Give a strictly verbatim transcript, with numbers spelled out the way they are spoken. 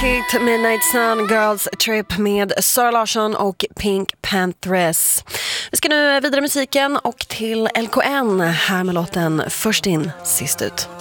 Hit Midnight Sun Girls Trip med Sara Larsson och Pink Panthers. Vi ska nu vidare musiken och till L K N här med låten Först in, sist ut.